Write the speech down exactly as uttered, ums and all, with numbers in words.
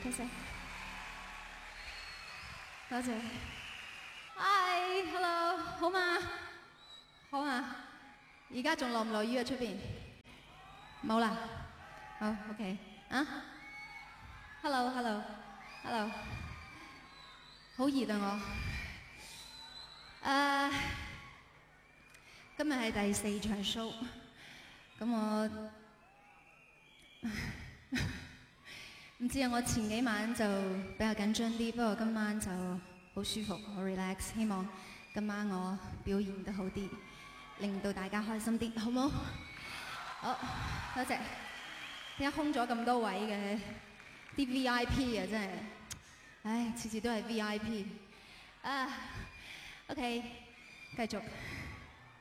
多謝，多謝。Hi，hello，好嘛？好嘛？而家仲落唔落雨啊？出邊冇啦。好 ，OK。啊 ？Hello，hello，hello。好熱啊我。誒，今日係第四場 show，咁我唔知啊。我前幾晚就比較緊張啲，不過今晚就好舒服，好 relax。希望今晚我表現得好啲，令到大家開心啲，好冇？好，多謝。點解空咗咁多位嘅？啲 V I P 啊，真係，唉，次次都係 V I P。啊，OK，繼續。